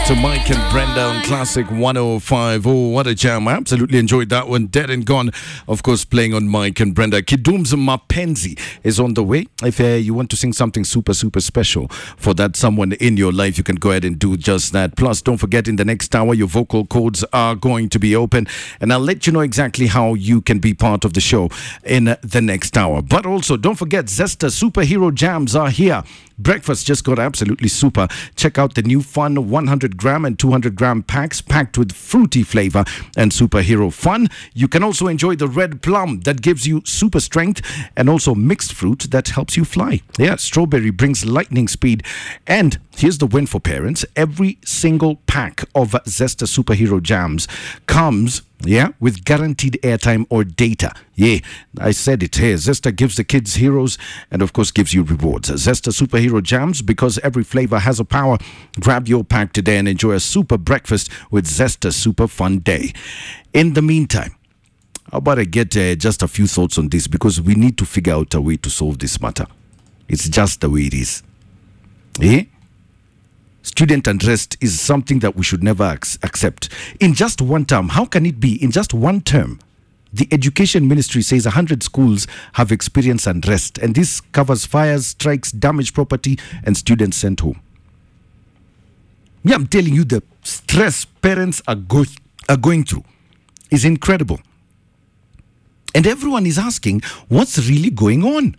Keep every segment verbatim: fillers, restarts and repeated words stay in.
to Mike and Brenda on Classic one oh five. Oh, what a jam. I absolutely enjoyed that one. Dead and Gone, of course, playing on Mike and Brenda. Kidum's Mapenzi is on the way. If uh, you want to sing something super, super special for that someone in your life, you can go ahead and do just that. Plus, don't forget, in the next hour, your vocal codes are going to be open. And I'll let you know exactly how you can be part of the show in the next hour. But also, don't forget, Zesta Superhero Jams are here. Breakfast just got absolutely super. Check out the new fun one hundred gram and two hundred gram packs packed with fruity flavor and superhero fun. You can also enjoy the red plum that gives you super strength, and also mixed fruit that helps you fly. Yeah, strawberry brings lightning speed. And here's the win for parents. Every single pack of Zesta Superhero Jams comes, yeah, with guaranteed airtime or data. Yeah, I said it here. Zesta gives the kids heroes and, of course, gives you rewards. Zesta Superhero Jams, because every flavor has a power. Grab your pack today and enjoy a super breakfast with Zesta Super Fun Day. In the meantime, how about I get uh, just a few thoughts on this, because we need to figure out a way to solve this matter. It's just the way it is. Eh? Student unrest is something that we should never ac- accept. In just one term, how can it be? In just one term, the Education Ministry says one hundred schools have experienced unrest, and this covers fires, strikes, damaged property, and students sent home. Yeah, I'm telling you, the stress parents are, go- are going through is incredible. And everyone is asking, what's really going on?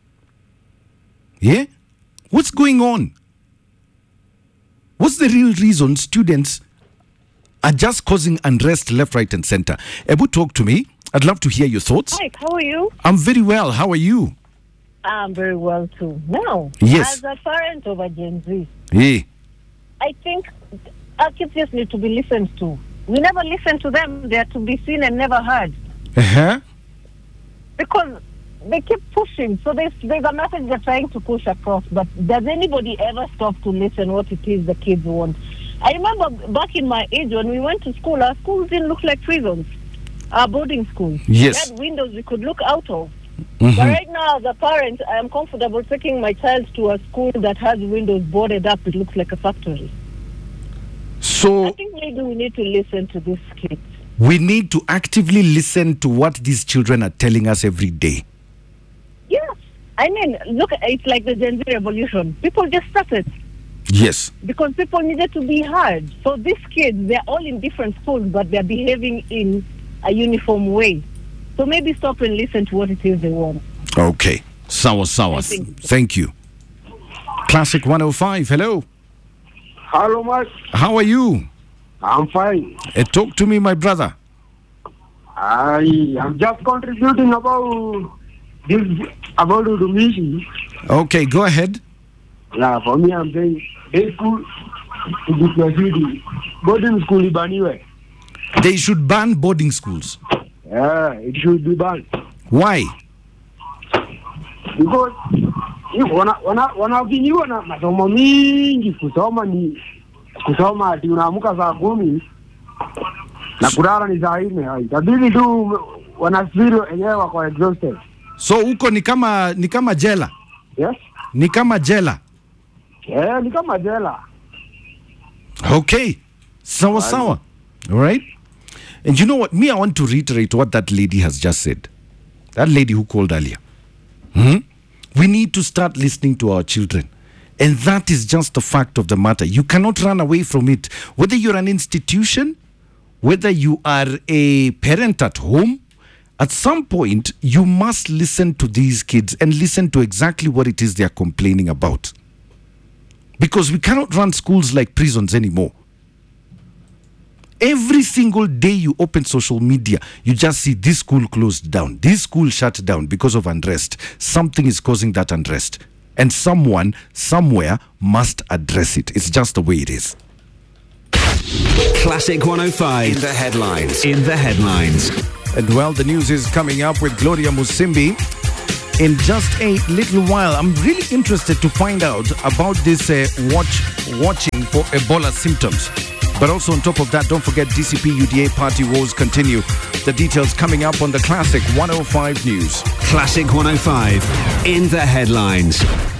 Yeah? What's going on? What's the real reason students are just causing unrest left, right, and center? Ebu, talk to me. I'd love to hear your thoughts. Mike, how are you? I'm very well. How are you? I'm very well, too. Now, yes. As a parent of a Gen Z, yeah. I think our kids just need to be listened to. We never listen to them. They are to be seen and never heard. Uh-huh. Because they keep pushing. So there's, there's a message they're trying to push across. But does anybody ever stop to listen what it is the kids want? I remember back in my age when we went to school, our schools didn't look like prisons. Our boarding schools. Yes. We had windows we could look out of. Mm-hmm. But right now, as a parent, I am comfortable taking my child to a school that has windows boarded up. It looks like a factory. So I think maybe we need to listen to these kids. We need to actively listen to what these children are telling us every day. Yes. I mean, look, it's like the Gen Z revolution. People just started. Yes. Because people needed to be heard. So these kids, they're all in different schools, but they're behaving in a uniform way. So maybe stop and listen to what it is they want. Okay. Sawa sawa. Thank, Thank you. Classic one oh five. Hello. Hello, Mike. How are you? I'm fine. Uh, talk to me, my brother. I am just contributing about this, about the mission. Okay, go ahead. Yeah, for me, I'm saying day school to be proceeding. Boarding school anyway. They should ban boarding schools. Yeah, it should be banned. Why? Because wana wana wanavinyiwa na masomo mingi, kusoma ni kusoma ati unaamka saa kumi na kulala ni saa nne. Itabidi tu wanasiri wenyewe wako exhausted. So huko ni kama ni kama jela. Yes? Ni kama jela. Yeah, ni kama jela. Okay. Sawa sawa. All right. And you know what? Me, I want to reiterate what that lady has just said. That lady who called earlier. Hmm? We need to start listening to our children. And that is just the fact of the matter. You cannot run away from it. Whether you're an institution, whether you are a parent at home, at some point, you must listen to these kids and listen to exactly what it is they are complaining about. Because we cannot run schools like prisons anymore. Every single day you open social media, you just see this school closed down, this school shut down because of unrest. Something is causing that unrest. And someone, somewhere, must address it. It's just the way it is. Classic one oh five. In the headlines. In the headlines. And well, the news is coming up with Gloria Musimbi. In just a little while, I'm really interested to find out about this uh, watch watching for Ebola symptoms. But also on top of that, don't forget D C P U D A party wars continue. The details coming up on the Classic one oh five News. Classic one oh five. In the headlines.